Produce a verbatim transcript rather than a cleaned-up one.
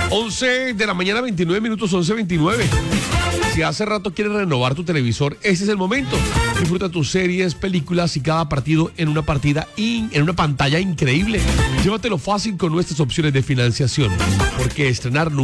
once de la mañana, veintinueve minutos, once veintinueve. Si hace rato quieres renovar tu televisor, ese es el momento. Disfruta tus series, películas y cada partido en una partida in, en una pantalla increíble. Llévatelo fácil con nuestras opciones de financiación, porque estrenar